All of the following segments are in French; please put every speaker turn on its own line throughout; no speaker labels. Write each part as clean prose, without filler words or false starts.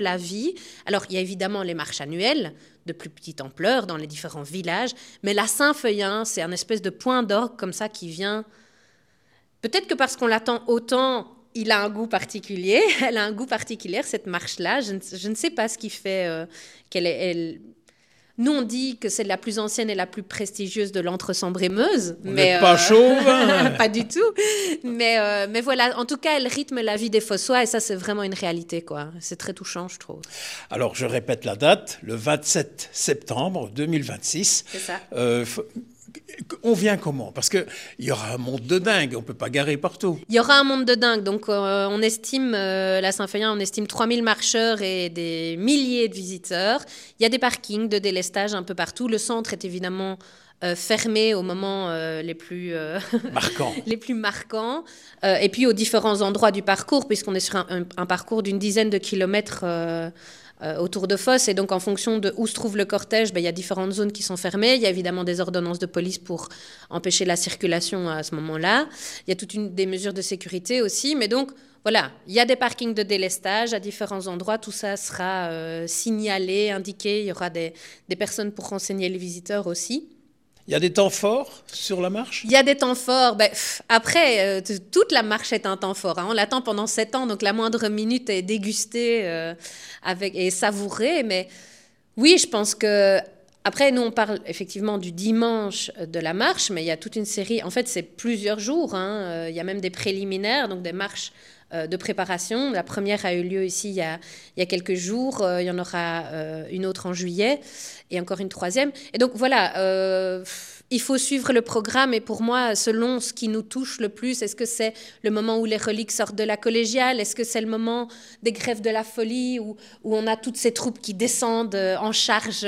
la vie. Alors, il y a évidemment les marches annuelles de plus petite ampleur dans les différents villages, mais la Saint-Feuillin, c'est un espèce de point d'orgue comme ça qui vient... Peut-être que parce qu'on l'attend autant, il a un goût particulier. Elle a un goût particulier, cette marche-là. Je ne sais pas ce qui fait qu'elle est... Nous, on dit que c'est la plus ancienne et la plus prestigieuse de l'Entre-Sambre-et-Meuse.
Vous n'êtes pas chauve, hein.
Pas du tout. Mais voilà, en tout cas, elle rythme la vie des Fossois et ça, c'est vraiment une réalité, quoi. C'est très touchant, je trouve.
Alors, je répète la date, le 27 septembre 2026.
C'est ça.
On vient comment? Parce qu'il y aura un monde de dingue, on ne peut pas garer partout.
Il y aura un monde de dingue. Donc, on estime, la Saint-Feuillin, on estime 3000 marcheurs et des milliers de visiteurs. Il y a des parkings de délestage un peu partout. Le centre est évidemment fermé aux moments les plus marquants. Et puis, aux différents endroits du parcours, puisqu'on est sur un parcours d'une dizaine de kilomètres autour de Fos. Et donc, en fonction de où se trouve le cortège, il y a différentes zones qui sont fermées. Il y a évidemment des ordonnances de police pour empêcher la circulation à ce moment-là. Il y a des mesures de sécurité aussi. Mais donc, voilà, il y a des parkings de délestage à différents endroits. Tout ça sera signalé, indiqué. Il y aura des personnes pour renseigner les visiteurs aussi.
Il y a des temps forts sur la marche?
Il y a des temps forts. Après, toute la marche est un temps fort. Hein. On l'attend pendant 7 ans, donc la moindre minute est dégustée et savourée. Mais oui, je pense que... Après, nous, on parle effectivement du dimanche de la marche, mais il y a toute une série... En fait, c'est plusieurs jours. Hein. Il y a même des préliminaires, donc des marches de préparation. La première a eu lieu ici il y a quelques jours. Il y en aura une autre en juillet et encore une troisième. Et donc, voilà... il faut suivre le programme et pour moi, selon ce qui nous touche le plus, est-ce que c'est le moment où les reliques sortent de la collégiale? Est-ce que c'est le moment des grèves de la folie où on a toutes ces troupes qui descendent en charge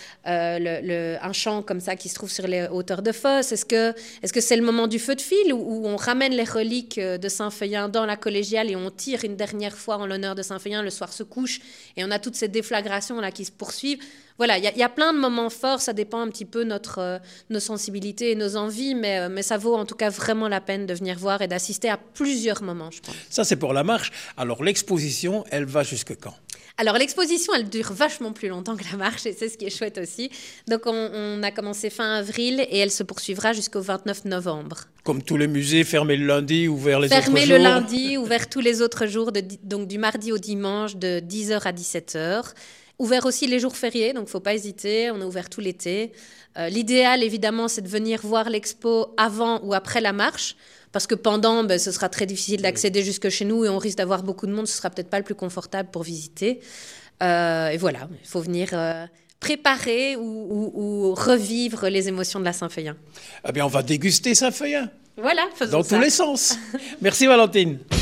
un champ comme ça qui se trouve sur les hauteurs de Fos? Est-ce que c'est le moment du feu de file où on ramène les reliques de Saint-Feuillin dans la collégiale et on tire une dernière fois en l'honneur de Saint-Feuillin, le soir se couche et on a toutes ces déflagrations là qui se poursuivent? Voilà, il y a plein de moments forts, ça dépend un petit peu nos sensibilités et nos envies, mais ça vaut en tout cas vraiment la peine de venir voir et d'assister à plusieurs moments, je pense.
Ça, c'est pour la marche. Alors, l'exposition, elle va jusque quand?
Alors, l'exposition, elle dure vachement plus longtemps que la marche, et c'est ce qui est chouette aussi. Donc, on a commencé fin avril, et elle se poursuivra jusqu'au 29 novembre.
Comme tous les musées, fermés le lundi, ouverts les autres jours?
Fermés le lundi, ouverts tous les autres jours, donc du mardi au dimanche, de 10h à 17h. Ouvert aussi les jours fériés, donc il ne faut pas hésiter, on est ouvert tout l'été. L'idéal, évidemment, c'est de venir voir l'expo avant ou après la marche, parce que pendant, ce sera très difficile d'accéder jusque chez nous et on risque d'avoir beaucoup de monde, ce ne sera peut-être pas le plus confortable pour visiter. Et voilà, il faut venir préparer ou revivre les émotions de la Saint-Feuillin.
Eh bien, on va déguster Saint-Feuillin.
Voilà, faisons ça.
Dans tous les sens. Merci Valentine.